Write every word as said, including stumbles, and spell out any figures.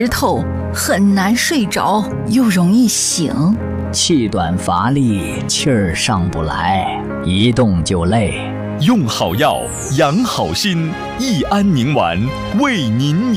透，很难睡着，又容易醒。 气短乏力，气儿上不来，一动就累。 用好药，养好心，益安宁丸为您养。